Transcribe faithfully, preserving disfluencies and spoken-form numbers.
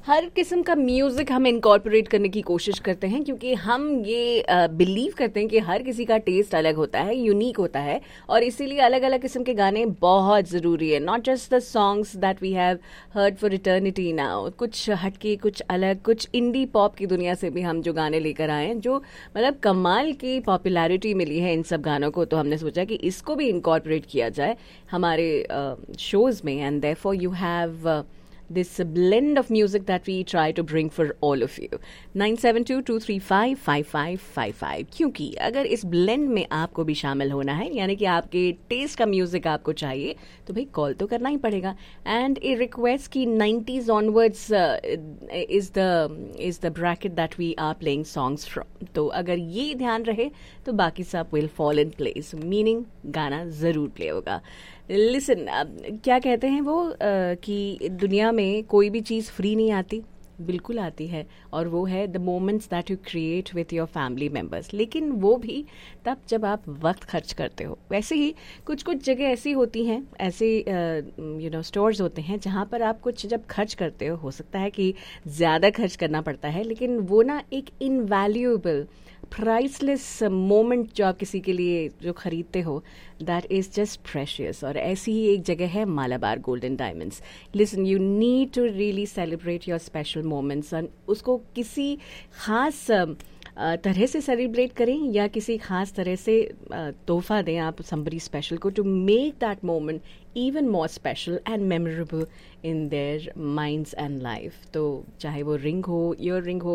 हर किस्म का म्यूजिक हम इनकॉर्पोरेट करने की कोशिश करते हैं, क्योंकि हम ये बिलीव करते हैं कि हर किसी का टेस्ट अलग होता है, यूनिक होता है, और इसीलिए अलग अलग किस्म के गाने बहुत ज़रूरी है. Not just the songs that we have heard for eternity now, कुछ हटके, कुछ अलग, कुछ इंडी पॉप की दुनिया से भी हम जो गाने लेकर आए हैं, जो मतलब कमाल की पॉपुलैरिटी मिली है इन सब गानों को, तो हमने सोचा कि इसको भी इनकॉर्पोरेट किया जाए हमारे शोज़ में. And therefore you have this blend of music that we try to bring for all of you. nine seven two two three five five five five five. क्योंकि अगर इस blend में आपको भी शामिल होना है, यानी कि आपके टेस्ट का म्यूजिक आपको चाहिए, तो भाई कॉल तो करना ही पड़ेगा. एंड ए रिक्वेस्ट की nineties onwards is the is the bracket that we are playing songs from. तो अगर ये ध्यान रहे तो बाकी सब will fall in place, meaning गाना ज़रूर प्ले होगा. लिसन, क्या कहते हैं वो uh, कि दुनिया में कोई भी चीज़ फ्री नहीं आती. बिल्कुल आती है, और वो है the moments that you create with your family members. लेकिन वो भी तब जब आप वक्त खर्च करते हो. वैसे ही कुछ कुछ जगह ऐसी होती हैं, ऐसे यू नो स्टोर्स होते हैं जहाँ पर आप कुछ जब खर्च करते हो हो सकता है कि ज़्यादा खर्च करना पड़ता है, लेकिन वो ना एक इनवैल्यूएबल प्राइसलेस मोमेंट जो आप किसी के लिए जो खरीदते हो, दैट इज़ जस्ट प्रेशियस. और ऐसी ही एक जगह है Malabar golden diamonds. Listen, you need to really celebrate your special moments. उसको किसी ख़ास तरह से सेलिब्रेट करें या किसी ख़ास तरह से तोहफा दें आप somebody स्पेशल को, to make that moment even more special and memorable in their minds and life. तो चाहे वो रिंग हो, ईयर रिंग हो,